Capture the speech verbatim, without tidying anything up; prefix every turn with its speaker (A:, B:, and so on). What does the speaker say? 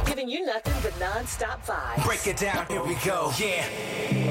A: giving you nothing but non-stop vibes.
B: Break it down, here we go, yeah.